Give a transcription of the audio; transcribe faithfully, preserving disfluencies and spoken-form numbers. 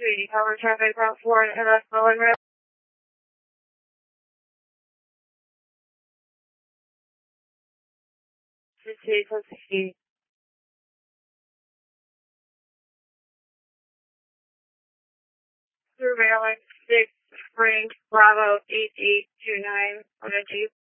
two eighty, cover traffic route four and M S Mullen Road. sixty-eight plus sixty. Through Maryland, six Spring, Bravo, eight eight two nine, on a Jeep.